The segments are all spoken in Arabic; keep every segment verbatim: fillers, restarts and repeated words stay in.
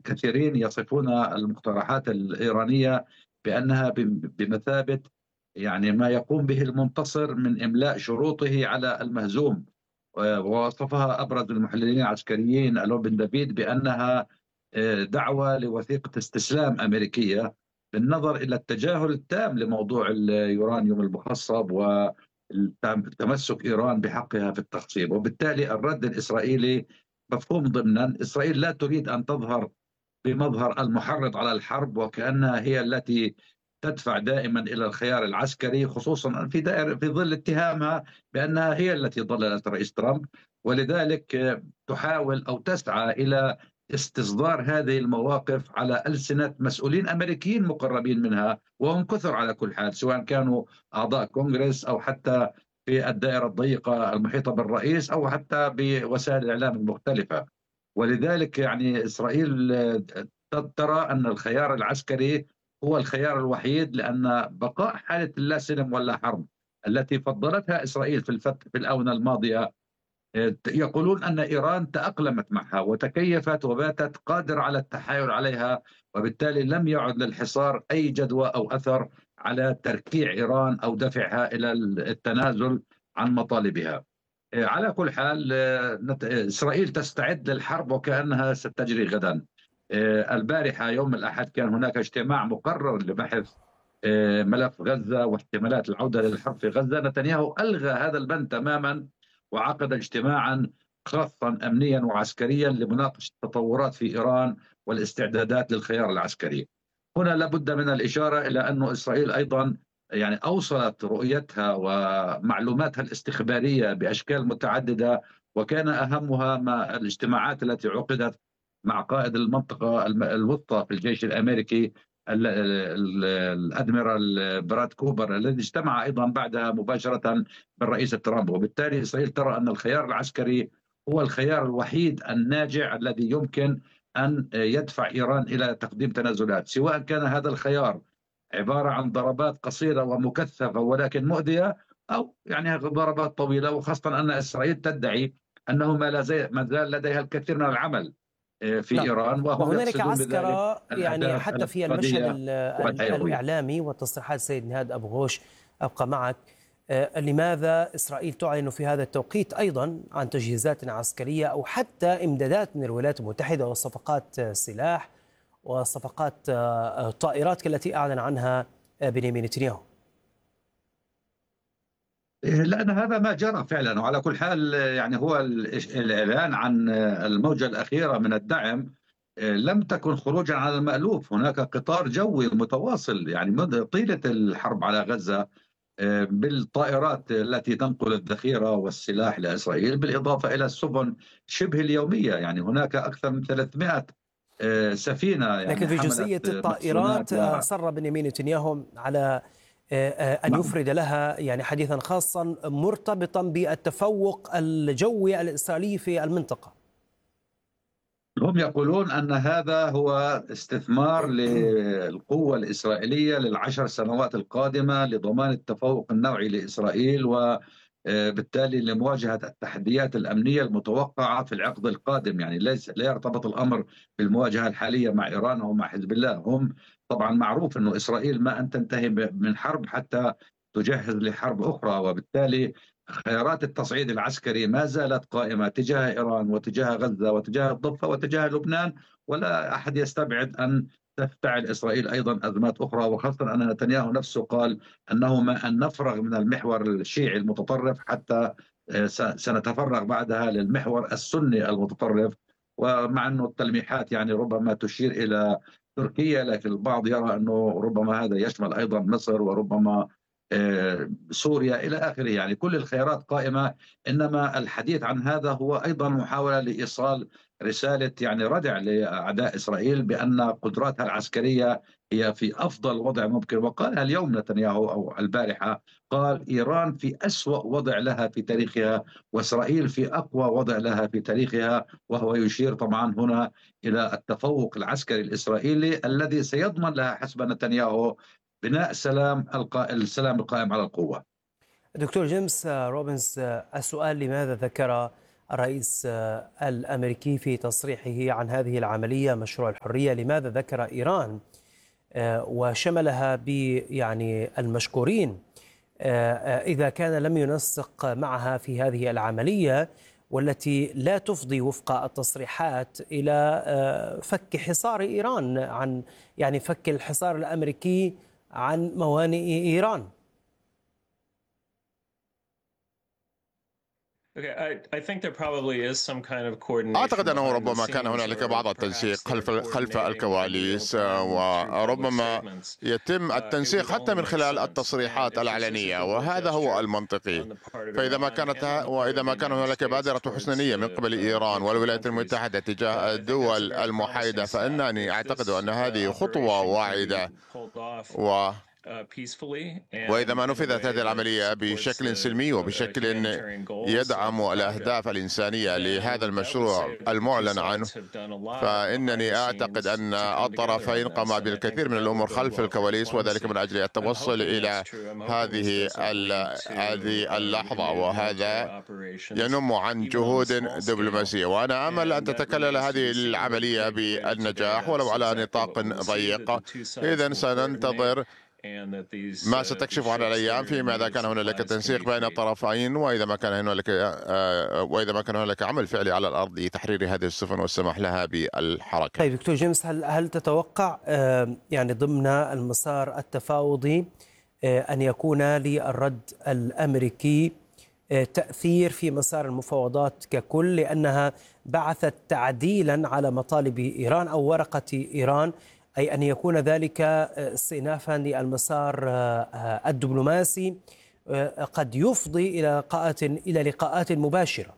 الكثيرين يصفون المقترحات الإيرانية بأنها بمثابة يعني ما يقوم به المنتصر من إملاء شروطه على المهزوم. ووصفها أبرز المحللين العسكريين ألون بن دافيد بأنها دعوة لوثيقة استسلام أمريكية، بالنظر إلى التجاهل التام لموضوع اليورانيوم المخصب وتمسك إيران بحقها في التخصيب. وبالتالي الرد الإسرائيلي مفهوم ضمنا. إسرائيل لا تريد أن تظهر بمظهر المحرض على الحرب وكأنها هي التي تدفع دائما إلى الخيار العسكري، خصوصا في دائر في ظل اتهامها بأنها هي التي ضللت رئيس ترامب. ولذلك تحاول أو تسعى إلى استصدار هذه المواقف على ألسنة مسؤولين أمريكيين مقربين منها، وهم كثر على كل حال، سواء كانوا أعضاء كونغرس أو حتى في الدائرة الضيقة المحيطة بالرئيس أو حتى بوسائل الإعلام المختلفة. ولذلك يعني إسرائيل ترى أن الخيار العسكري هو الخيار الوحيد، لأن بقاء حالة اللا سلم ولا حرب التي فضلتها إسرائيل في الفت في الآونة الماضية، يقولون أن إيران تأقلمت معها وتكيفت وباتت قادرة على التحايل عليها، وبالتالي لم يعد للحصار أي جدوى أو أثر على تركيع إيران أو دفعها إلى التنازل عن مطالبها. على كل حال إسرائيل تستعد للحرب وكأنها ستجري غدا. البارحة يوم الأحد كان هناك اجتماع مقرر لبحث ملف غزة واحتمالات العودة للحرب في غزة. نتنياهو ألغى هذا البند تماما وعقد اجتماعا خاصا أمنيا وعسكريا لمناقشة التطورات في إيران والاستعدادات للخيار العسكري. هنا لابد من الإشارة إلى أن إسرائيل أيضا يعني أوصلت رؤيتها ومعلوماتها الاستخبارية بأشكال متعددة، وكان أهمها ما الاجتماعات التي عقدت مع قائد المنطقة الوسطى في الجيش الأمريكي الأدميرال براد كوبر، الذي اجتمع أيضا بعدها مباشرة بالرئيس ترامب. وبالتالي إسرائيل ترى أن الخيار العسكري هو الخيار الوحيد الناجع الذي يمكن أن يدفع إيران إلى تقديم تنازلات، سواء كان هذا الخيار عبارة عن ضربات قصيرة ومكثفة ولكن مؤذية، أو يعني ضربات طويلة، وخاصة أن إسرائيل تدعي أنه ما زال لديها الكثير من العمل في نعم. إيران، وهم وهنالك يقصدون بذلك عسكرة يعني الأهداف حتى في المشهد الاقتصادية والحيوية. الإعلامي وتصريحات السيد نهاد أبو غوش. أبقى معك. آه لماذا إسرائيل تعلن في هذا التوقيت أيضا عن تجهيزات عسكرية أو حتى إمدادات من الولايات المتحدة وصفقات سلاح وصفقات آه طائرات التي أعلن عنها بنيامين نتنياهو؟ لأن هذا ما جرى فعلا. وعلى كل حال يعني هو الإعلان عن الموجة الأخيرة من الدعم لم تكن خروجا على المألوف. هناك قطار جوي متواصل يعني منذ طيلة الحرب على غزة بالطائرات التي تنقل الذخيرة والسلاح لإسرائيل، بالإضافة إلى السفن شبه اليومية. يعني هناك أكثر من ثلاثمائة سفينة يعني لكن في جزئية حملت الطائرات و... أصر بنيامين نتنياهو على أن يفرد لها يعني حديثا خاصا مرتبطا بالتفوق الجوي الإسرائيلي في المنطقة. هم يقولون أن هذا هو استثمار للقوة الإسرائيلية للعشر سنوات القادمة لضمان التفوق النوعي لإسرائيل، وبالتالي لمواجهة التحديات الأمنية المتوقعة في العقد القادم. يعني ليس لا يرتبط الأمر بالمواجهة الحالية مع إيران أو مع حزب الله. هم طبعا معروف أن إسرائيل ما أن تنتهي من حرب حتى تجهز لحرب أخرى، وبالتالي خيارات التصعيد العسكري ما زالت قائمة تجاه إيران وتجاه غزة وتجاه الضفة وتجاه لبنان، ولا أحد يستبعد أن تفتعل إسرائيل أيضا أزمات أخرى، وخاصة أن نتنياهو نفسه قال أنه ما أن نفرغ من المحور الشيعي المتطرف حتى سنتفرغ بعدها للمحور السني المتطرف. ومع أنه التلميحات يعني ربما تشير إلى تركيا، لكن البعض يرى أنه ربما هذا يشمل أيضا مصر وربما سوريا إلى آخره. يعني كل الخيارات قائمة، إنما الحديث عن هذا هو أيضا محاولة لإيصال رسالة يعني ردع لأعداء إسرائيل بأن قدراتها العسكرية هي في أفضل وضع ممكن. وقالها اليوم نتنياهو أو البارحة، قال إيران في أسوأ وضع لها في تاريخها وإسرائيل في أقوى وضع لها في تاريخها، وهو يشير طبعا هنا إلى التفوق العسكري الإسرائيلي الذي سيضمن لها حسب نتنياهو بناء سلام السلام القائم على القوة. دكتور جيمس روبنز، السؤال لماذا ذكر الرئيس الأمريكي في تصريحه عن هذه العملية مشروع الحرية، لماذا ذكر إيران وشملها ب يعني المشكورين إذا كان لم ينسق معها في هذه العملية، والتي لا تفضي وفق التصريحات إلى فك حصار إيران، عن يعني فك الحصار الأمريكي عن موانئ إيران؟ أعتقد أنه ربما كان هنالك بعض التنسيق خلف خلف الكواليس، وربما يتم التنسيق حتى من خلال التصريحات العلنية، وهذا هو المنطقي. فإذا ما كانت وإذا ما كان هنالك بادرة حسن نية من قبل إيران والولايات المتحدة تجاه الدول المحايدة، فإنني أعتقد أن هذه خطوة واعدة، و وإذا ما نفذت هذه العملية بشكل سلمي وبشكل يدعم الأهداف الإنسانية لهذا المشروع المعلن عنه، فإنني أعتقد أن الطرفين قاما بالكثير من الأمور خلف الكواليس، وذلك من أجل التوصل إلى هذه هذه اللحظة، وهذا ينم عن جهود دبلوماسية. وأنا أمل أن تتكلل هذه العملية بالنجاح ولو على نطاق ضيق. إذن سننتظر ما ستكشف عن الأيام فيما إذا كان هنالك تنسيق بين الطرفين، وإذا ما كان هنالك وإذا ما كان هنالك عمل فعلي على الأرض لتحرير هذه السفن والسماح لها بالحركة. طيب دكتور جيمس، هل هل تتوقع يعني ضمن المسار التفاوضي أن يكون للرد الأمريكي تأثير في مسار المفاوضات ككل، لأنها بعثت تعديلا على مطالب إيران أو ورقة إيران، أي أن يكون ذلك استئنافا للمسار الدبلوماسي قد يفضي إلى لقاءات إلى لقاءات مباشرة؟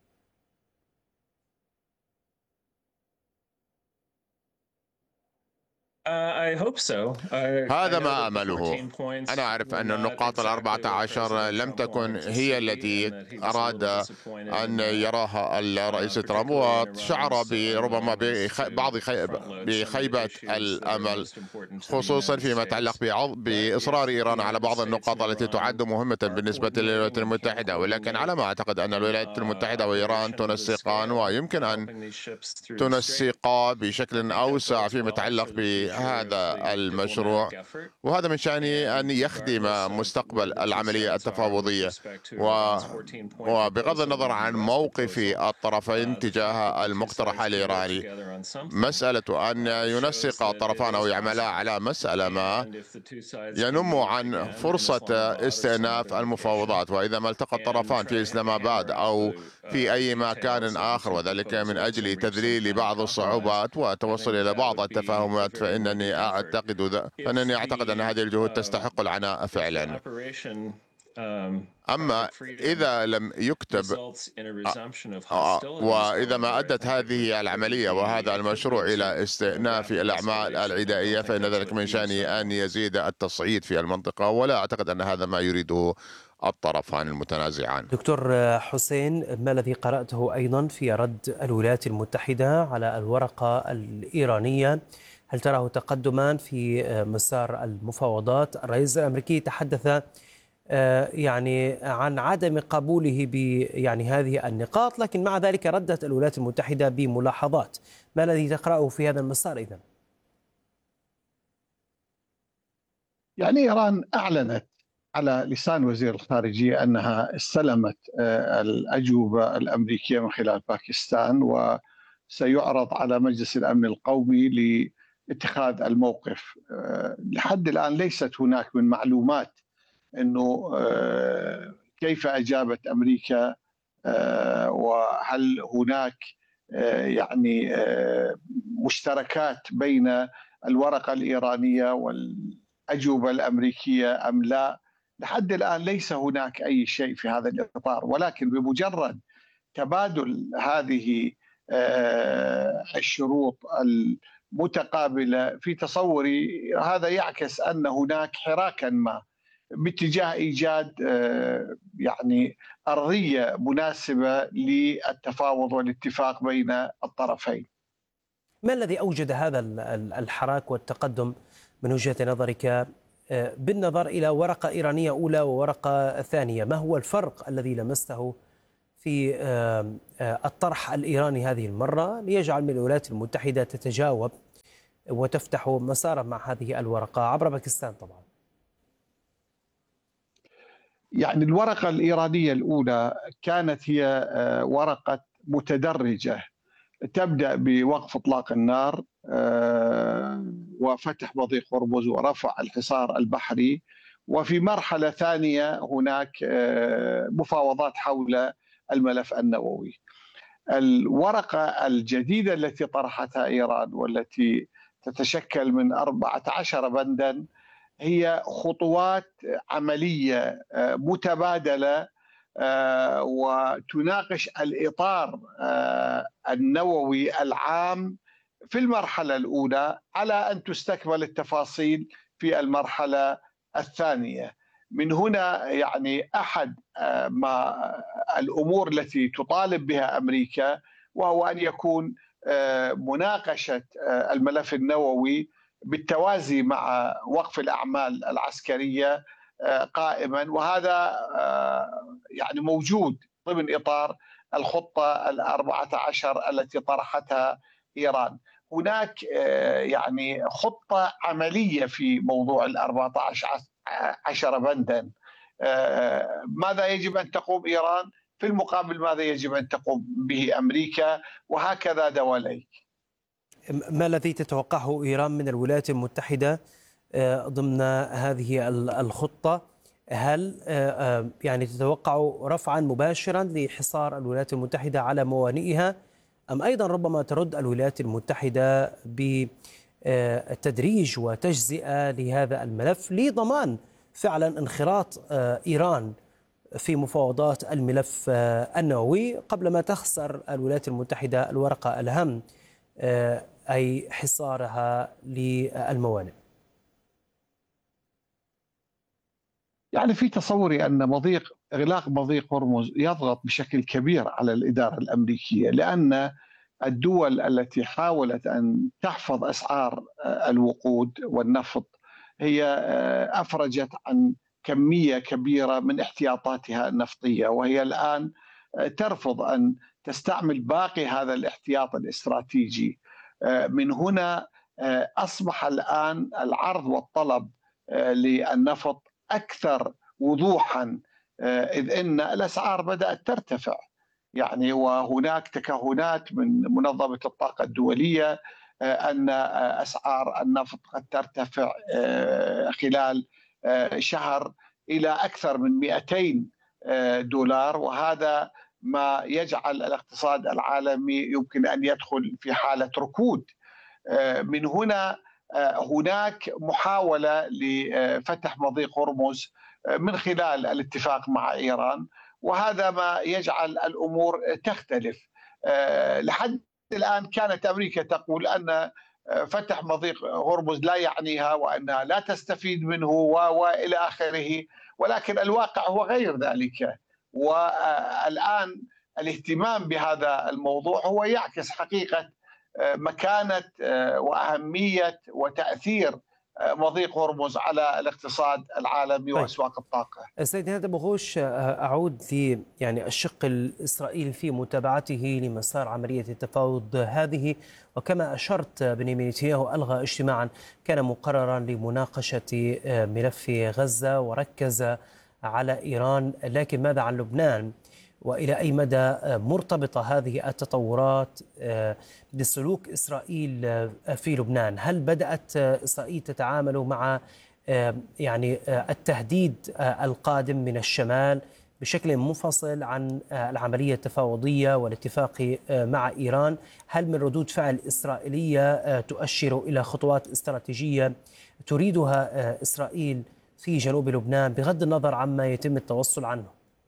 هذا ما أمله. أنا أعرف أن النقاط الأربعة عشر لم تكن هي التي أراد أن يراها الرئيس ترامب، وشعر ربما ببعض بخيبة الأمل، خصوصا فيما يتعلق بإصرار إيران على بعض النقاط التي تعد مهمة بالنسبة للولايات المتحدة. ولكن على ما أعتقد أن الولايات المتحدة وإيران تنسقان، ويمكن أن تنسقا بشكل أوسع فيما يتعلق ب هذا المشروع، وهذا من شأنه أن يخدم مستقبل العملية التفاوضية. وبغض النظر عن موقف الطرفين تجاه المقترح الإيراني، مسألة أن ينسق الطرفان أو يعملا على مسألة ما ينم عن فرصة استئناف المفاوضات. وإذا ما التقى الطرفان في إسلام آباد أو في أي مكان آخر، وذلك من أجل تذليل بعض الصعوبات والتوصل إلى بعض التفاهمات، فإنني أعتقد أنني أعتقد أن هذه الجهود تستحق العناء فعلا. أما إذا لم يكتب وإذا ما أدت هذه العملية وهذا المشروع إلى استئناف الأعمال العدائية، فإن ذلك من شأنه أن يزيد التصعيد في المنطقة، ولا أعتقد أن هذا ما يريده الطرفان المتنازعان. دكتور حسين، ما الذي قرأته أيضا في رد الولايات المتحدة على الورقة الإيرانية؟ هل تراه تقدما في مسار المفاوضات؟ الرئيس الأمريكي تحدث يعني عن عدم قبوله ب يعني هذه النقاط، لكن مع ذلك ردت الولايات المتحدة بملاحظات. ما الذي تقرأه في هذا المسار إذن؟ يعني إيران أعلنت على لسان وزير الخارجية أنها استلمت الأجوبة الأمريكية من خلال باكستان، وسيعرض على مجلس الأمن القومي لاتخاذ الموقف. لحد الآن ليست هناك من معلومات أنه كيف أجابت أمريكا، وهل هناك يعني مشتركات بين الورقة الإيرانية والأجوبة الأمريكية أم لا. لحد الآن ليس هناك أي شيء في هذا الإطار، ولكن بمجرد تبادل هذه الشروط المتقابلة في تصوري هذا يعكس أن هناك حراكا ما باتجاه إيجاد يعني أرضية مناسبة للتفاوض والاتفاق بين الطرفين. ما الذي أوجد هذا الحراك والتقدم من وجهة نظرك بالنظر إلى ورقة إيرانية أولى وورقة ثانية؟ ما هو الفرق الذي لمسته في الطرح الإيراني هذه المرة ليجعل من الولايات المتحدة تتجاوب وتفتح مسارا مع هذه الورقة عبر باكستان طبعا؟ يعني الورقة الإيرانية الأولى كانت هي ورقة متدرجة، تبدأ بوقف إطلاق النار وفتح مضيق هرمز ورفع الحصار البحري، وفي مرحلة ثانية هناك مفاوضات حول الملف النووي. الورقة الجديدة التي طرحتها إيران والتي تتشكل من أربعة عشر بندا هي خطوات عملية متبادلة وتناقش الإطار النووي العام في المرحلة الأولى على أن تستكمل التفاصيل في المرحلة الثانية. من هنا يعني أحد ما الأمور التي تطالب بها أمريكا وهو أن يكون مناقشة الملف النووي بالتوازي مع وقف الأعمال العسكرية قائما، وهذا يعني موجود ضمن إطار الخطة الأربعة عشر التي طرحتها إيران. هناك يعني خطة عملية في موضوع الأربعة عشر بندا. ماذا يجب أن تقوم إيران؟ في المقابل ماذا يجب أن تقوم به أمريكا؟ وهكذا دواليك. ما الذي تتوقعه إيران من الولايات المتحدة ضمن هذه الخطة؟ هل يعني تتوقع رفعا مباشرا لحصار الولايات المتحدة على موانئها، أم أيضا ربما ترد الولايات المتحدة بتدريج وتجزئة لهذا الملف لضمان فعلا انخراط إيران في مفاوضات الملف النووي قبل ما تخسر الولايات المتحدة الورقة الأهم أي حصارها للموانئ؟ يعني في تصوري أن مضيق إغلاق مضيق هرمز يضغط بشكل كبير على الإدارة الأمريكية، لأن الدول التي حاولت أن تحفظ أسعار الوقود والنفط هي أفرجت عن كمية كبيرة من احتياطاتها النفطية، وهي الآن ترفض أن تستعمل باقي هذا الاحتياط الاستراتيجي. من هنا أصبح الآن العرض والطلب للنفط أكثر وضوحا، إذ أن الأسعار بدأت ترتفع. يعني وهناك تكهنات من منظمة الطاقة الدولية أن أسعار النفط قد ترتفع خلال شهر إلى أكثر من مئتين دولار، وهذا ما يجعل الاقتصاد العالمي يمكن أن يدخل في حالة ركود. من هنا هناك محاولة لفتح مضيق هرمز من خلال الاتفاق مع إيران، وهذا ما يجعل الأمور تختلف. لحد الآن كانت أمريكا تقول أن فتح مضيق هرمز لا يعنيها وأنها لا تستفيد منه وإلى آخره، ولكن الواقع هو غير ذلك. والآن الاهتمام بهذا الموضوع هو يعكس حقيقة مكانة وأهمية وتأثير مضيق هرمز على الاقتصاد العالمي وأسواق الطاقة. سيد نهاد أبو غوش، أعود في يعني الشق الإسرائيلي في متابعته لمسار عملية التفاوض هذه، وكما أشرت بنيامين نتنياهو ألغى اجتماعا كان مقررا لمناقشة ملف غزة وركز على إيران، لكن ماذا عن لبنان؟ وإلى أي مدى مرتبطة هذه التطورات بسلوك إسرائيل في لبنان؟ هل بدأت إسرائيل تتعامل مع يعني التهديد القادم من الشمال بشكل منفصل عن العملية التفاوضية والاتفاق مع إيران؟ هل من ردود فعل إسرائيلية تؤشر إلى خطوات استراتيجية تريدها إسرائيل في جنوب لبنان بغض النظر عما يتم التوصل عنه؟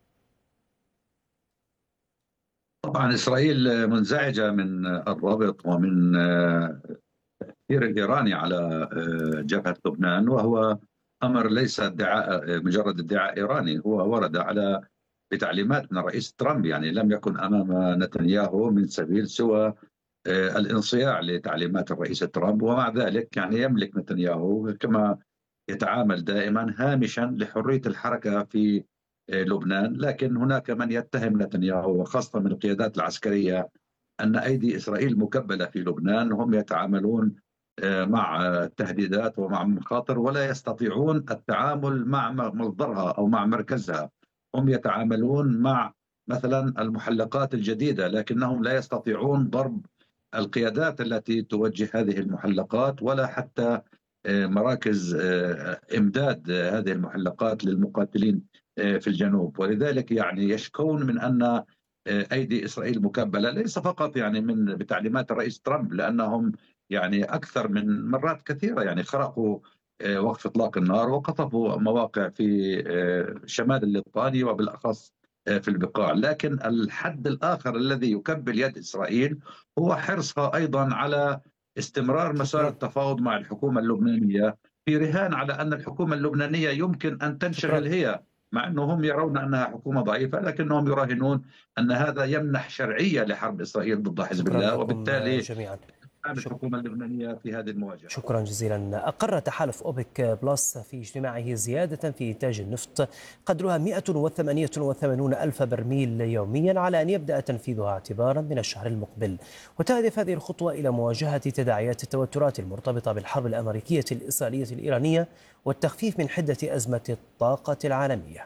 طبعا إسرائيل منزعجة من الربط ومن التأثير الإيراني على جبهة لبنان، وهو أمر ليس ادعاء مجرد ادعاء إيراني، هو ورد على بتعليمات من الرئيس ترامب. يعني لم يكن أمام نتنياهو من سبيل سوى الانصياع لتعليمات الرئيس ترامب، ومع ذلك يعني يملك نتنياهو كما يتعامل دائما هامشا لحرية الحركة في لبنان. لكن هناك من يتهم نتنياهو وخاصة من القيادات العسكرية أن أيدي إسرائيل مكبلة في لبنان، هم يتعاملون مع التهديدات ومع مخاطر ولا يستطيعون التعامل مع مصدرها أو مع مركزها. هم يتعاملون مع مثلا المحلقات الجديدة لكنهم لا يستطيعون ضرب القيادات التي توجه هذه المحلقات ولا حتى مراكز إمداد هذه المحلقات للمقاتلين في الجنوب. ولذلك يعني يشكون من أن أيدي إسرائيل مكبلة، ليس فقط يعني من بتعليمات الرئيس ترامب، لأنهم يعني أكثر من مرات كثيرة يعني خرقوا وقف إطلاق النار وقطفوا مواقع في شمال اللبناني وبالأخص في البقاع. لكن الحد الآخر الذي يكبل يد إسرائيل هو حرصها أيضا على استمرار مسار التفاوض مع الحكومة اللبنانية في رهان على أن الحكومة اللبنانية يمكن أن تنشغل هي، مع أنهم يرون أنها حكومة ضعيفة لكنهم يراهنون أن هذا يمنح شرعية لحرب إسرائيل ضد حزب الله، وبالتالي جميعا الحكومة اللبنانية في هذه المواجهة. شكرا جزيلا. أقر تحالف أوبك بلس في اجتماعه زيادة في إنتاج النفط قدرها مئة وثمانية وثمانين ألف برميل يوميا على أن يبدأ تنفيذها اعتبارا من الشهر المقبل. وتهدف هذه الخطوة إلى مواجهة تداعيات التوترات المرتبطة بالحرب الأمريكية الإسرائيلية الإيرانية والتخفيف من حدة أزمة الطاقة العالمية.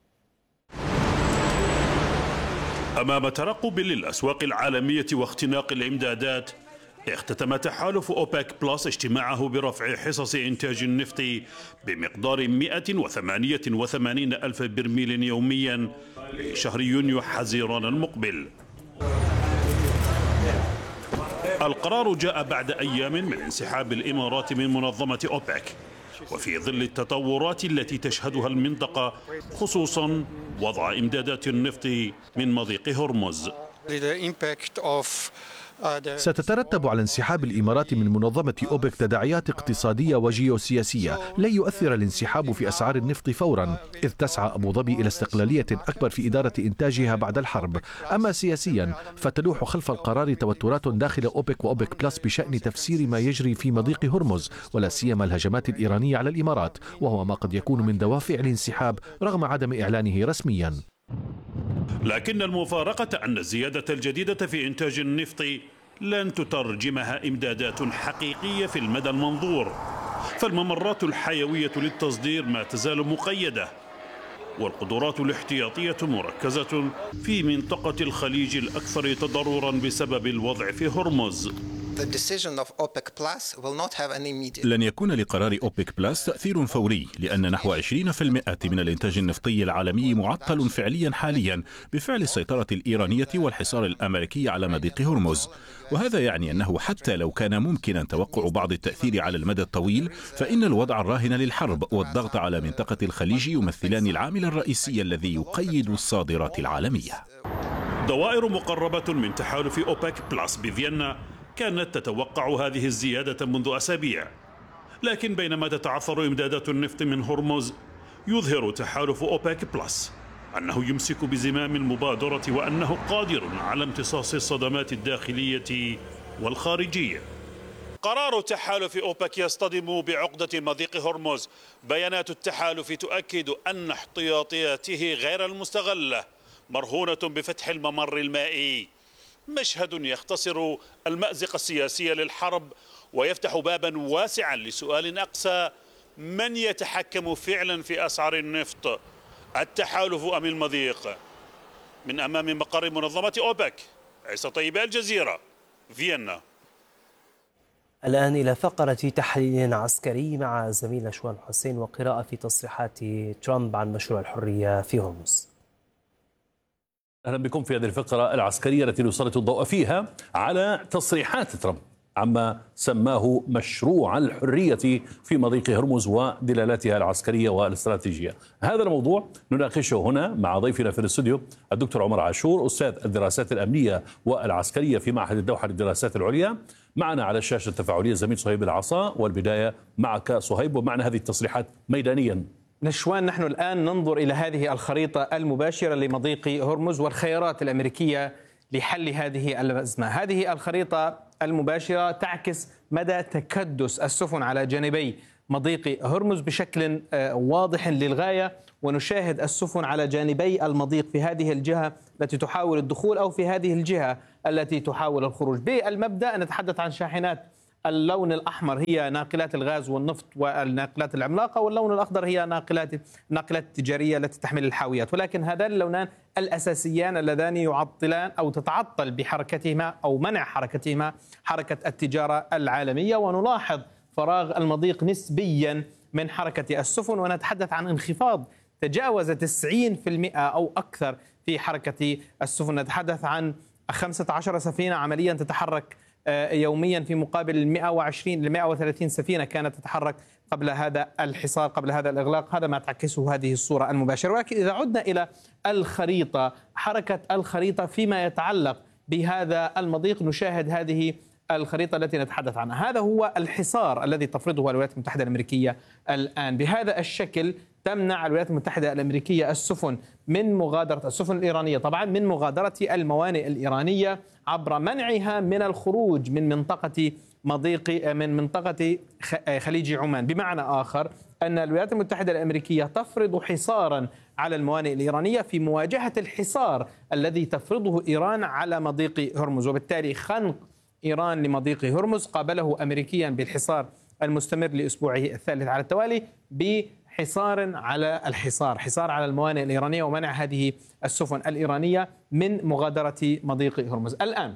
أمام ترقب للأسواق العالمية واختناق الإمدادات، اختتم تحالف أوبك بلس اجتماعه برفع حصص إنتاج النفط بمقدار مئة وثمانية وثمانين ألف برميل يوميا لشهر يونيو حزيران المقبل. القرار جاء بعد أيام من انسحاب الإمارات من منظمة أوبك، وفي ظل التطورات التي تشهدها المنطقة، خصوصا وضع إمدادات النفط من مضيق هرمز. ستترتب على انسحاب الإمارات من منظمة أوبك تداعيات اقتصادية وجيوسياسية. لن يؤثر الانسحاب في أسعار النفط فورا، إذ تسعى أبو ظبي إلى استقلالية أكبر في إدارة إنتاجها بعد الحرب. أما سياسيا فتلوح خلف القرار توترات داخل أوبك وأوبك بلس بشأن تفسير ما يجري في مضيق هرمز، ولا سيما الهجمات الإيرانية على الإمارات، وهو ما قد يكون من دوافع الانسحاب رغم عدم إعلانه رسميا. لكن المفارقة أن الزيادة الجديدة في إنتاج النفط لن تترجمها إمدادات حقيقية في المدى المنظور، فالممرات الحيوية للتصدير ما تزال مقيدة، والقدرات الاحتياطية مركزة في منطقة الخليج الأكثر تضررا بسبب الوضع في هرمز. لن يكون لقرار أوبك بلس تأثير فوري، لأن نحو عشرين بالمئة من الإنتاج النفطي العالمي معطل فعليا حاليا بفعل السيطرة الإيرانية والحصار الأمريكي على مضيق هرمز. وهذا يعني أنه حتى لو كان ممكنا توقع بعض التأثير على المدى الطويل، فإن الوضع الراهن للحرب والضغط على منطقة الخليج يمثلان العامل الرئيسي الذي يقيد الصادرات العالمية. دوائر مقربة من تحالف أوبك بلس بفيينا كانت تتوقع هذه الزيادة منذ أسابيع، لكن بينما تتعثر إمدادات النفط من هرمز، يظهر تحالف أوبك بلس أنه يمسك بزمام المبادرة وأنه قادر على امتصاص الصدمات الداخلية والخارجية. قرار تحالف أوبك يصطدم بعقدة مضيق هرمز. بيانات التحالف تؤكد أن احتياطياته غير المستغلة مرهونة بفتح الممر المائي، مشهد يختصر المأزق السياسي للحرب ويفتح بابا واسعا لسؤال أقسى: من يتحكم فعلا في أسعار النفط، التحالف أم المضيق؟ من أمام مقر منظمة أوبك، عيسى طيب، الجزيرة، فيينا. الآن إلى فقرة تحليل عسكري مع زميلنا شوان حسين وقراءة في تصريحات ترامب عن مشروع الحرية في هرمز. أهلا بكم في هذه الفقرة العسكرية التي نسلط الضوء فيها على تصريحات ترامب عما سماه مشروع الحرية في مضيق هرمز ودلالاتها العسكرية والاستراتيجية. هذا الموضوع نناقشه هنا مع ضيفنا في الاستوديو الدكتور عمر عاشور، أستاذ الدراسات الأمنية والعسكرية في معهد الدوحة للدراسات العليا. معنا على الشاشة التفاعلية زميل صهيب العصا، والبداية معك صهيب ومعنى هذه التصريحات ميدانيا. نشوان، نحن الآن ننظر إلى هذه الخريطة المباشرة لمضيق هرمز والخيارات الأمريكية لحل هذه الأزمة. هذه الخريطة المباشرة تعكس مدى تكدس السفن على جانبي مضيق هرمز بشكل واضح للغاية، ونشاهد السفن على جانبي المضيق في هذه الجهة التي تحاول الدخول أو في هذه الجهة التي تحاول الخروج. بالمبدأ نتحدث عن شاحنات اللون الأحمر هي ناقلات الغاز والنفط والناقلات العملاقة، واللون الأخضر هي ناقلات الناقلات التجارية التي تحمل الحاويات، ولكن هذان اللونان الأساسيان اللذان يعطلان أو تتعطل بحركتهما أو منع حركتهما حركة التجارة العالمية. ونلاحظ فراغ المضيق نسبيا من حركة السفن، ونتحدث عن انخفاض تجاوز تسعين بالمئة أو أكثر في حركة السفن. نتحدث عن خمسة عشر سفينة عمليا تتحرك يوميا في مقابل ال مئة وعشرين ل مئة وثلاثين سفينة كانت تتحرك قبل هذا الحصار، قبل هذا الإغلاق. هذا ما تعكسه هذه الصورة المباشرة. ولكن إذا عدنا إلى الخريطة، حركة الخريطة فيما يتعلق بهذا المضيق، نشاهد هذه الخريطة التي نتحدث عنها. هذا هو الحصار الذي تفرضه الولايات المتحدة الأمريكية الآن. بهذا الشكل تمنع الولايات المتحدة الأمريكية السفن من مغادرة السفن الإيرانية، طبعا من مغادرة الموانئ الإيرانية عبر منعها من الخروج من منطقة مضيق من منطقة خليج عمان. بمعنى آخر أن الولايات المتحدة الأمريكية تفرض حصارا على الموانئ الإيرانية في مواجهة الحصار الذي تفرضه إيران على مضيق هرمز، وبالتالي خنق إيران لمضيق هرمز قابله أمريكيا بالحصار المستمر لأسبوعه الثالث على التوالي بحصار على الحصار، حصار على الموانئ الإيرانية ومنع هذه السفن الإيرانية من مغادرة مضيق هرمز. الآن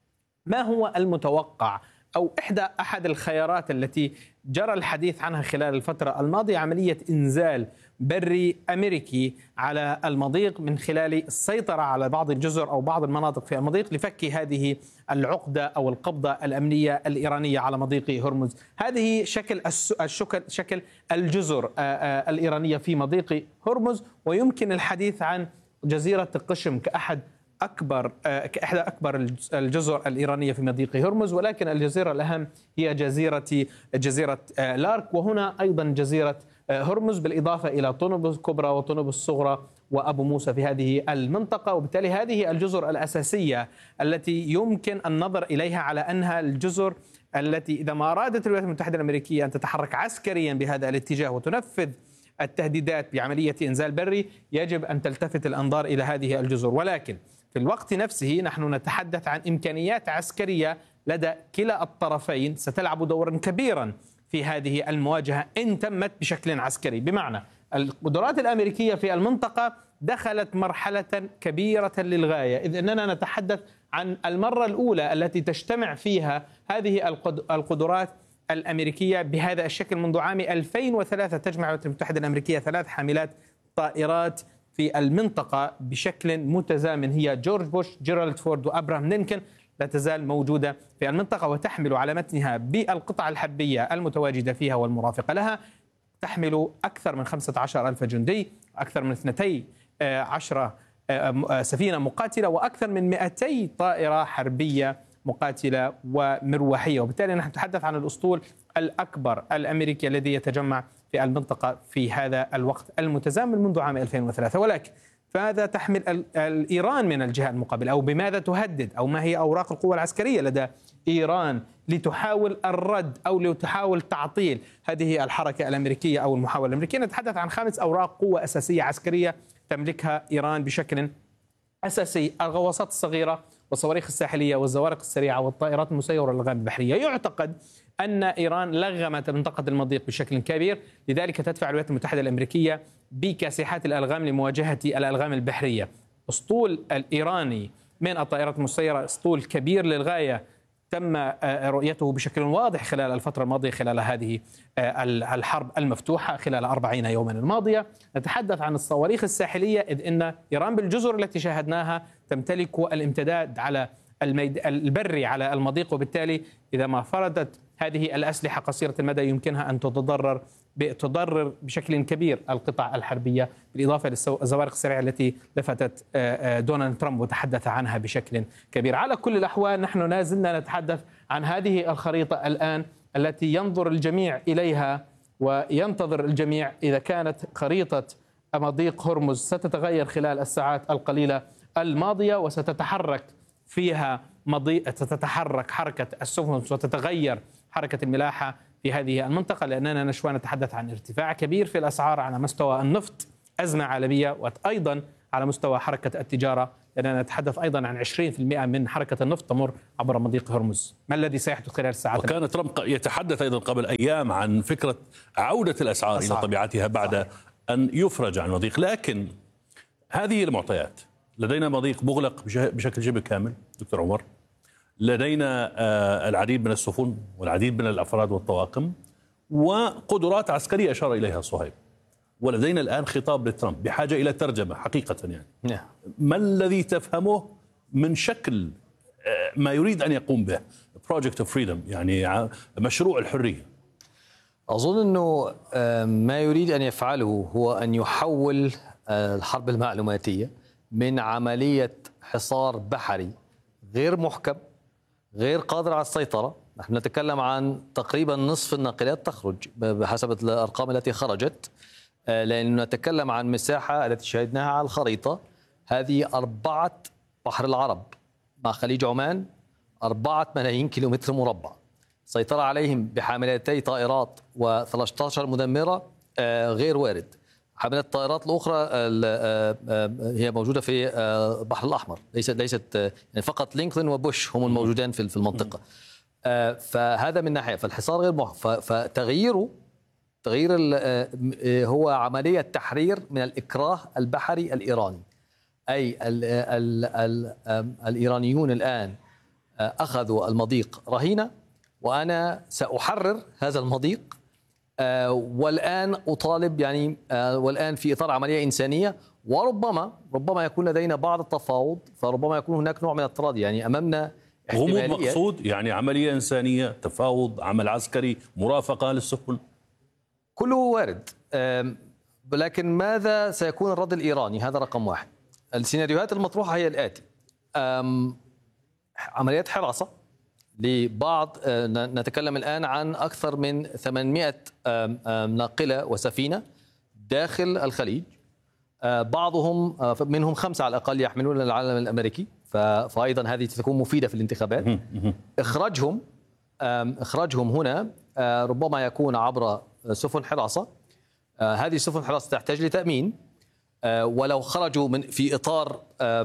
ما هو المتوقع أو إحدى أحد الخيارات التي جرى الحديث عنها خلال الفترة الماضية عملية إنزال بري أمريكي على المضيق من خلال السيطرة على بعض الجزر أو بعض المناطق في المضيق لفك هذه العقدة أو القبضة الأمنية الإيرانية على مضيق هرمز. هذه شكل الشكل شكل الجزر الإيرانية في مضيق هرمز، ويمكن الحديث عن جزيرة قشم كأحد أكبر كإحدى أكبر الجزر الإيرانية في مضيق هرمز، ولكن الجزيرة الأهم هي جزيرة جزيرة لارك، وهنا أيضا جزيرة هرمز بالإضافة إلى طنب الكبرى وطنب الصغرى وأبو موسى في هذه المنطقة. وبالتالي هذه الجزر الأساسية التي يمكن النظر إليها على أنها الجزر التي إذا ما أرادت الولايات المتحدة الأمريكية أن تتحرك عسكريا بهذا الاتجاه وتنفذ التهديدات بعملية إنزال بري، يجب أن تلتفت الأنظار إلى هذه الجزر. ولكن في الوقت نفسه نحن نتحدث عن إمكانيات عسكرية لدى كلا الطرفين ستلعب دورا كبيرا في هذه المواجهة إن تمت بشكل عسكري. بمعنى القدرات الأمريكية في المنطقة دخلت مرحلة كبيرة للغاية، إذ أننا نتحدث عن المرة الأولى التي تجتمع فيها هذه القدرات الأمريكية بهذا الشكل منذ عام ألفين وثلاثة. تجمع الولايات المتحدة الأمريكية ثلاث حاملات طائرات في المنطقة بشكل متزامن، هي جورج بوش، جيرالد فورد وأبراهام لينكولن، لا تزال موجودة في المنطقة وتحمل على متنها بالقطع الحربية المتواجدة فيها والمرافقة لها، تحمل أكثر من خمسة عشر ألف جندي، أكثر من اثنتي عشرة سفينة مقاتلة، وأكثر من مئتي طائرة حربية مقاتلة ومروحية. وبالتالي نحن نتحدث عن الأسطول الأكبر الأمريكي الذي يتجمع في المنطقة في هذا الوقت المتزامن منذ عام ألفين وثلاثة. ولكن فماذا تحمل إيران من الجهة المقابلة، أو بماذا تهدد، أو ما هي أوراق القوة العسكرية لدى إيران لتحاول الرد أو لتحاول تعطيل هذه الحركة الأمريكية أو المحاولة الأمريكية؟ نتحدث عن خمس أوراق قوة أساسية عسكرية تملكها إيران بشكل أساسي: الغواصات الصغيرة والصواريخ الساحلية والزوارق السريعة والطائرات المسيرة للألغام البحرية. يعتقد أن إيران لغمت منطقة المضيق بشكل كبير، لذلك تدفع الولايات المتحدة الأمريكية بكاسحات الألغام لمواجهة الألغام البحرية. أسطول الإيراني من الطائرات المسيرة أسطول كبير للغاية، تم رؤيته بشكل واضح خلال الفترة الماضية، خلال هذه الحرب المفتوحة خلال أربعين يوما الماضية. نتحدث عن الصواريخ الساحلية، إذ أن إيران بالجزر التي شاهدناها تمتلك الامتداد على البري على المضيق، وبالتالي إذا ما فرضت هذه الأسلحة قصيرة المدى يمكنها أن تتضرر تضرر بشكل كبير القطع الحربية، بالإضافة للزوارق السريعة التي لفتت دونالد ترامب وتحدث عنها بشكل كبير. على كل الأحوال نحن نازلنا نتحدث عن هذه الخريطة الآن التي ينظر الجميع إليها وينتظر الجميع إذا كانت خريطة مضيق هرمز ستتغير خلال الساعات القليلة الماضية، وستتحرك فيها مضيق تتحرك حركة السفن وتتغير حركة الملاحة في هذه المنطقة، لأننا نشوى نتحدث عن ارتفاع كبير في الأسعار على مستوى النفط، أزمة عالمية، وأيضا على مستوى حركة التجارة، لأننا نتحدث أيضا عن عشرين بالمئة من حركة النفط تمر عبر مضيق هرمز. ما الذي سيحدث خلال الساعات؟ وكان ترامب يتحدث أيضا قبل أيام عن فكرة عودة الأسعار أسعار. إلى طبيعتها بعد صحيح. أن يفرج عن المضيق. لكن هذه المعطيات، لدينا مضيق مغلق بشكل شبه كامل دكتور عمر، لدينا العديد من السفن والعديد من الأفراد والطواقم وقدرات عسكرية أشار إليها صهيب، ولدينا الآن خطاب لترامب بحاجة إلى ترجمة حقيقة. يعني نعم. ما الذي تفهمه من شكل ما يريد أن يقوم به Project of Freedom، يعني مشروع الحرية؟ أظن أنه ما يريد أن يفعله هو أن يحول الحرب المعلوماتية من عملية حصار بحري غير محكم غير قادر على السيطرة. نحن نتكلم عن تقريبا نصف الناقلات تخرج بحسب الأرقام التي خرجت، لأنه نتكلم عن مساحة التي شاهدناها على الخريطة، هذه أربعة بحر العرب مع خليج عمان، أربعة ملايين كيلومتر مربع، سيطرة عليهم بحاملتي طائرات وثلاثة عشر مدمرة غير وارد. حاملات الطائرات الأخرى هي موجودة في البحر الأحمر، ليست ليست يعني فقط لينكولن وبوش هم الموجودان في المنطقة. فهذا من ناحية، فالحصار غير محكم، فتغييره تغيير هو عملية تحرير من الإكراه البحري الإيراني. أي ال ال ال الإيرانيون الآن أخذوا المضيق رهينة، وأنا سأحرر هذا المضيق، والآن أطالب يعني والآن في إطار عملية إنسانية، وربما ربما يكون لدينا بعض التفاوض، فربما يكون هناك نوع من التراضي. يعني أمامنا غموض مقصود، يعني عملية إنسانية، تفاوض، عمل عسكري، مرافقة للسفن، كله وارد. لكن ماذا سيكون الرد الإيراني؟ هذا رقم واحد. السيناريوهات المطروحة هي الآتي: عمليات حراسة لبعض، نتكلم الآن عن أكثر من ثمانمئة ناقلة وسفينة داخل الخليج، بعضهم منهم خمسة على الأقل يحملون العلم الأمريكي، فأيضا هذه ستكون مفيدة في الانتخابات. إخراجهم إخراجهم هنا ربما يكون عبر سفن حراسة. هذه السفن الحراسة تحتاج لتأمين، ولو خرجوا من في إطار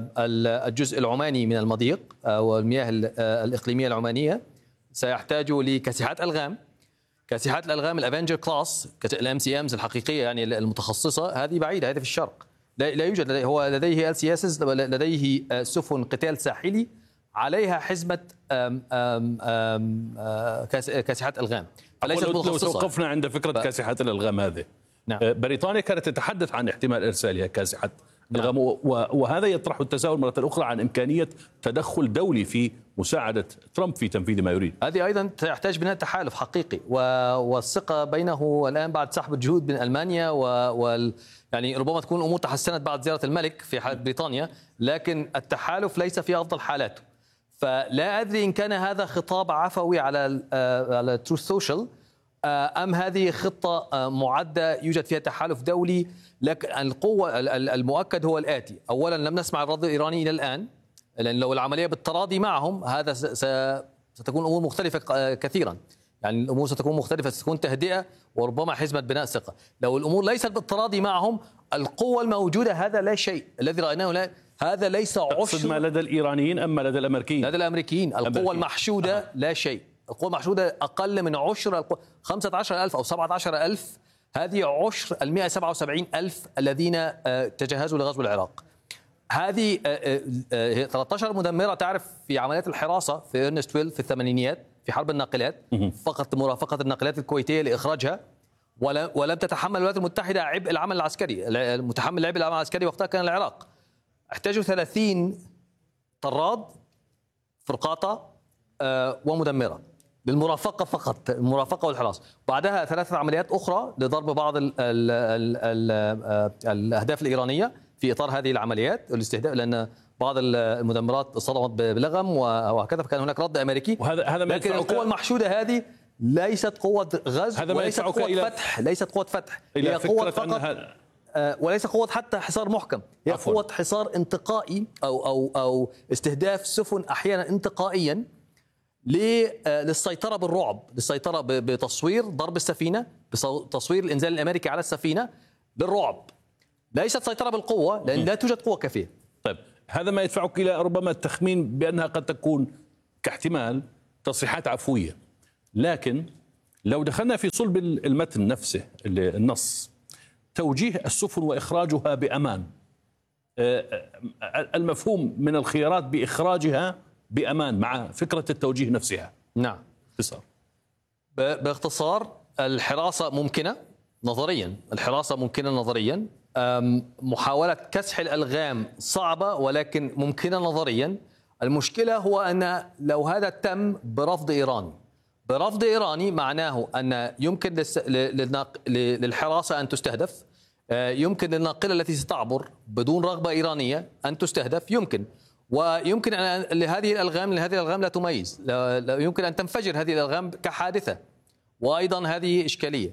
الجزء العماني من المضيق والمياه الإقليمية العمانية سيحتاجوا لكاسحات ألغام. كاسحات الألغام الأفنجر كلاس، الام سي امز الحقيقية يعني المتخصصة، هذه بعيدة، هذه في الشرق، لا, لا يوجد. هو لديه ال سي اس، لديه سفن قتال ساحلي عليها حزمة آم آم آم كاسحات ألغام، فليست متخصصة. لو توقفنا عند فكرة ف... كاسحات الألغام هذه، نعم. بريطانيا كانت تتحدث عن احتمال إرسالها كاسحة الألغام، نعم. وهذا يطرح التساؤل مرة أخرى عن إمكانية تدخل دولي في مساعدة ترامب في تنفيذ ما يريد. هذه أيضا تحتاج بناء تحالف حقيقي، والثقة بينه الآن بعد سحب الجهود من ألمانيا، وال يعني ربما تكون الأمور تحسنت بعد زيارة الملك في حالة بريطانيا، لكن التحالف ليس في أفضل حالاته. فلا أدري إن كان هذا خطاب عفوي على على تروث سوشيال، أم هذه خطة معدة يوجد فيها تحالف دولي. لكن القوة المؤكد هو الآتي: أولا لم نسمع الرد الإيراني إلى الآن، لأن لو العملية بالتراضي معهم هذا ستكون أمور مختلفة كثيرا. يعني الأمور ستكون مختلفة، ستكون تهدئة وربما حزمة بناء ثقة. لو الأمور ليست بالتراضي معهم، القوة الموجودة هذا لا شيء، الذي رأيناه لا هذا ليس عشر ما لدى الإيرانيين أم لدى الأمريكيين؟ لدى الأمريكيين. القوة المحشودة أه. لا شيء. القوة المحشودة أقل من عشر خمسة عشر ألف أو سبعة عشر ألف، هذه عشر المئة سبعة وسبعين ألف الذين تجهزوا لغزو العراق. هذه ثلاثة عشر مدمرة. تعرف في عمليات الحراسة في إرنست ويل في الثمانينيات في حرب الناقلات، فقط مرافقة الناقلات الكويتية لإخراجها، ولم تتحمل الولايات المتحدة عبء العمل العسكري. المتحمل عبء العمل العسكري وقتها كان العراق. احتاجوا ثلاثين طراد، فرقاطة ومدمرة للمرافقة فقط، المرافقة والحراسة. بعدها ثلاثة عمليات أخرى لضرب بعض ال ال ال ال الأهداف الإيرانية في إطار هذه العمليات والاستهداف، لأن بعض المدمرات صدمت بلغم وهكذا، فكان هناك رد أمريكي. وهذا هذا لكن القوة المحشودة هذه ليست قوة غزو، وليست قوة فتح، ليست قوة فتح، هي قوة فقط، وليس قوة حتى حصار محكم، هي قوة حصار انتقائي أو أو أو استهداف سفن أحيانا انتقائيا للسيطرة بالرعب، للسيطرة بتصوير ضرب السفينة، بتصوير الإنزال الأمريكي على السفينة بالرعب، ليست سيطرة بالقوة لأن لا توجد قوة كافية. طيب هذا ما يدفعك إلى ربما التخمين بأنها قد تكون كاحتمال تصريحات عفوية، لكن لو دخلنا في صلب المتن نفسه النص، توجيه السفن وإخراجها بأمان، المفهوم من الخيارات بإخراجها بأمان مع فكرة التوجيه نفسها. نعم باختصار باختصار الحراسة ممكنة نظريا، الحراسة ممكنة نظريا، محاولة كسح الألغام صعبة ولكن ممكنة نظريا. المشكلة هو أن لو هذا تم برفض إيراني، برفض إيراني معناه أن يمكن للحراسة أن تستهدف، يمكن للناقلة التي ستعبر بدون رغبة إيرانية أن تستهدف، يمكن ويمكن أن لهذه الألغام لهذه الألغام لا تميز، لا يمكن أن تنفجر هذه الألغام كحادثة، وأيضا هذه إشكالية.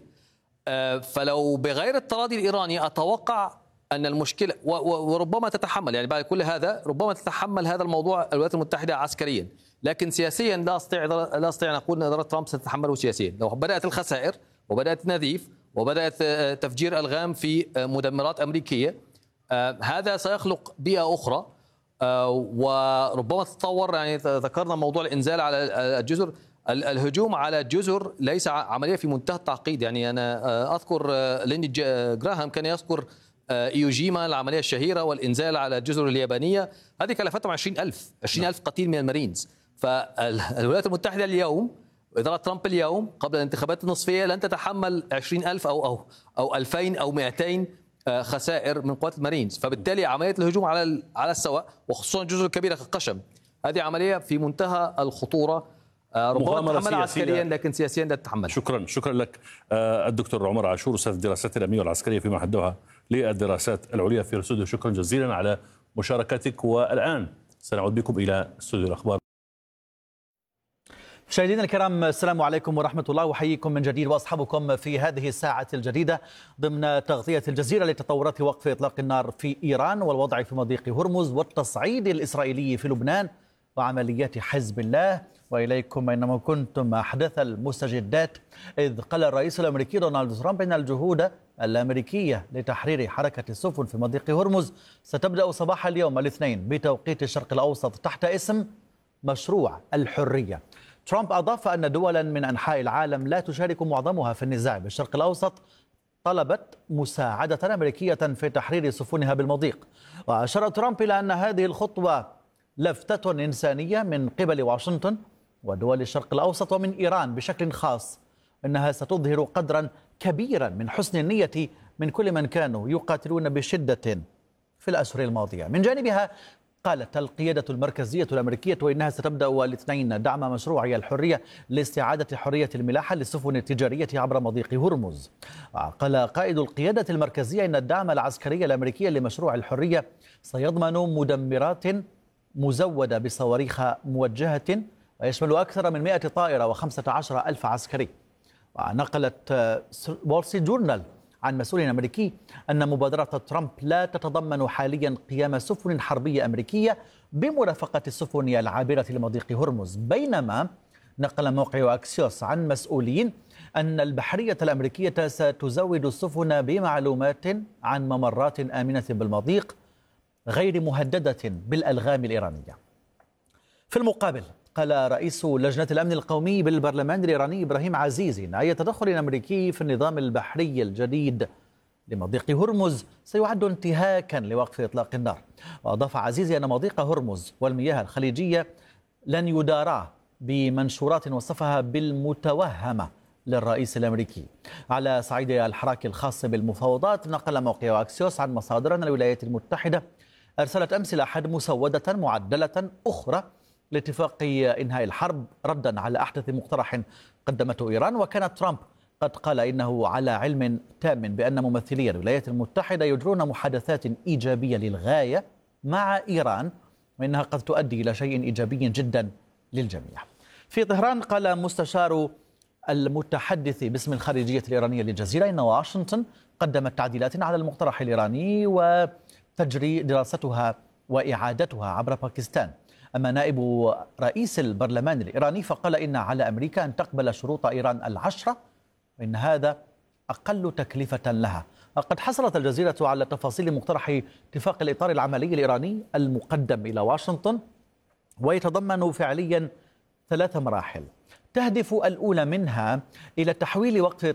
فلو بغير التراضي الإيراني أتوقع أن المشكلة وربما تتحمل، يعني بعد كل هذا ربما تتحمل هذا الموضوع الولايات المتحدة عسكريا، لكن سياسيا لا أستطيع لا أستطيع أن أقول أن إدارة ترامب ستتحمله سياسيا. لو بدأت الخسائر وبدأت نزيف وبدأت تفجير ألغام في مدمرات أمريكية، هذا سيخلق بيئة أخرى وربما تتطور. يعني ذكرنا موضوع الإنزال على الجزر، الهجوم على الجزر ليس عملية في منتهى التعقيد. يعني أنا أذكر ليندي جراهام كان يذكر إيوجيما العملية الشهيرة والإنزال على الجزر اليابانية، هذه كلفتهم عشرين ألف عشرين ألف قتيل من المارينز. فالولايات المتحدة اليوم، إدارة ترامب اليوم قبل الانتخابات النصفية لن تتحمل عشرين ألف أو أو أو ألفين أو مئتين خسائر من قوات المارينز. فبالتالي عملية الهجوم على على السواء وخصوصا الجزر الكبيرة كالقشم، هذه عملية في منتهى الخطورة، ربما تتحمل عسكريا لكن سياسيا لا تتحمل. شكرا شكرا لك الدكتور عمر عاشور، استاذ الدراسات الامنيه والعسكريه في معهد دوحه للدراسات العليا في الاستوديو. شكرا جزيلا على مشاركتك، والان سنعود بكم الى استوديو الاخبار. مشاهدينا الكرام، السلام عليكم ورحمة الله، وحييكم من جديد وأصحابكم في هذه الساعة الجديدة ضمن تغطية الجزيرة لتطورات وقف إطلاق النار في إيران والوضع في مضيق هرمز والتصعيد الإسرائيلي في لبنان وعمليات حزب الله. وإليكم أينما كنتم أحدث المستجدات، إذ قال الرئيس الأمريكي دونالد ترامب إن الجهود الأمريكية لتحرير حركة السفن في مضيق هرمز ستبدأ صباح اليوم الاثنين بتوقيت الشرق الأوسط تحت اسم مشروع الحرية. ترامب أضاف أن دولا من أنحاء العالم لا تشارك معظمها في النزاع بالشرق الأوسط طلبت مساعدة أمريكية في تحرير سفنها بالمضيق. وأشار ترامب إلى أن هذه الخطوة لفتة إنسانية من قبل واشنطن ودول الشرق الأوسط ومن إيران بشكل خاص، إنها ستظهر قدرا كبيرا من حسن النية من كل من كانوا يقاتلون بشدة في الأشهر الماضية. من جانبها قالت القيادة المركزية الأمريكية وإنها ستبدأ الاثنين دعم مشروع الحرية لاستعادة حرية الملاحة للسفن التجارية عبر مضيق هرمز. قال قائد القيادة المركزية إن الدعم العسكري الأمريكي لمشروع الحرية سيضمن مدمرات مزودة بصواريخ موجهة ويشمل أكثر من مئة طائرة وخمسة عشر ألف عسكري. ونقلت وول ستريت جورنال عن مسؤول أمريكي أن مبادرة ترامب لا تتضمن حاليا قيام سفن حربية أمريكية بمرافقة السفن العابرة لمضيق هرمز، بينما نقل موقع أكسيوس عن مسؤولين أن البحرية الأمريكية ستزود السفن بمعلومات عن ممرات آمنة بالمضيق غير مهددة بالألغام الإيرانية. في المقابل قال رئيس لجنة الأمن القومي بالبرلمان الإيراني إبراهيم عزيزي أن أي تدخل أمريكي في النظام البحري الجديد لمضيق هرمز سيعد انتهاكا لوقف إطلاق النار. وأضاف عزيزي أن مضيق هرمز والمياه الخليجية لن يدارا بمنشورات وصفها بالمتوهمة للرئيس الأمريكي. على صعيد الحراك الخاص بالمفاوضات، نقل موقع أكسيوس عن مصادر أن الولايات المتحدة أرسلت أمس الأحد مسودة معدلة أخرى لاتفاق إنهاء الحرب ردا على أحدث مقترح قدمته إيران. وكان ترامب قد قال إنه على علم تام بأن ممثلي الولايات المتحدة يجرون محادثات إيجابية للغاية مع إيران، وإنها قد تؤدي إلى شيء إيجابي جدا للجميع. في طهران قال مستشار المتحدث باسم الخارجية الإيرانية للجزيرة إن واشنطن قدمت تعديلات على المقترح الإيراني وتجري دراستها وإعادتها عبر باكستان. أما نائب رئيس البرلمان الإيراني فقال إن على أمريكا أن تقبل شروط إيران العشرة وإن هذا أقل تكلفة لها. قد حصلت الجزيرة على تفاصيل مقترح اتفاق الإطار العملي الإيراني المقدم إلى واشنطن، ويتضمن فعليا ثلاث مراحل تهدف الأولى منها إلى تحويل وقف